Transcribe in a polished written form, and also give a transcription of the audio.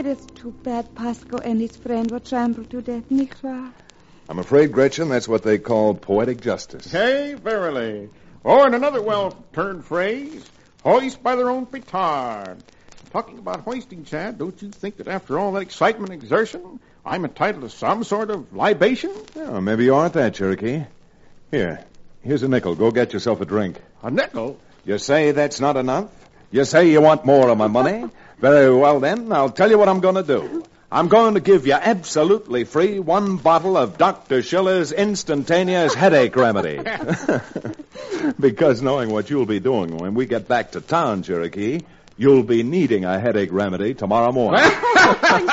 It is too bad Pasco and his friend were trampled to death, nicht wahr? I'm afraid, Gretchen, that's what they call poetic justice. Hey, verily. Or in another well-turned phrase, hoist by their own petard. Talking about hoisting, Chad, don't you think that after all that excitement and exertion, I'm entitled to some sort of libation? Oh, maybe you aren't that, Cherokee. Here's a nickel. Go get yourself a drink. A nickel? You say that's not enough? You say you want more of my money? Very well, then. I'll tell you what I'm going to do. I'm going to give you absolutely free 1 bottle of Dr. Schiller's instantaneous headache remedy. Because knowing what you'll be doing when we get back to town, Cherokee, you'll be needing a headache remedy tomorrow morning.